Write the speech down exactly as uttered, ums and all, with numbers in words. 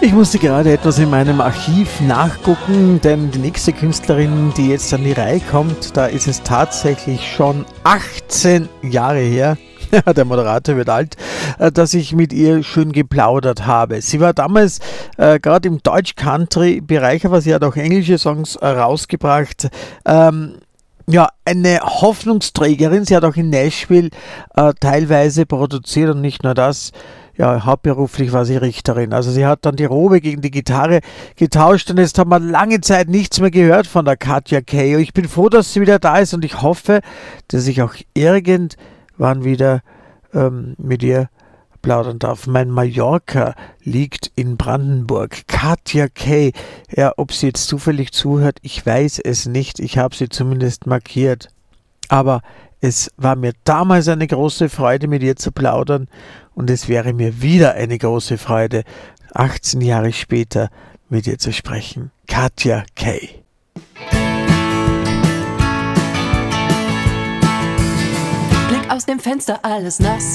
Ich musste gerade etwas in meinem Archiv nachgucken, denn die nächste Künstlerin, die jetzt an die Reihe kommt, da ist es tatsächlich schon achtzehn Jahre her, der Moderator wird alt, äh, dass ich mit ihr schön geplaudert habe. Sie war damals äh, gerade im Deutsch-Country-Bereich, aber sie hat auch englische Songs äh, rausgebracht. Ähm, Ja, eine Hoffnungsträgerin. Sie hat auch in Nashville äh, teilweise produziert und nicht nur das. Ja, hauptberuflich war sie Richterin. Also sie hat dann die Robe gegen die Gitarre getauscht und jetzt haben wir lange Zeit nichts mehr gehört von der Katja Kay. Ich bin froh, dass sie wieder da ist und ich hoffe, dass ich auch irgendwann wieder ähm, mit ihr plaudern darf. Mein Mallorca liegt in Brandenburg. Katja Kay. Ja, ob sie jetzt zufällig zuhört, ich weiß es nicht. Ich habe sie zumindest markiert. Aber es war mir damals eine große Freude, mit ihr zu plaudern und es wäre mir wieder eine große Freude, achtzehn Jahre später mit ihr zu sprechen. Katja Kay. Blick aus dem Fenster, alles nass.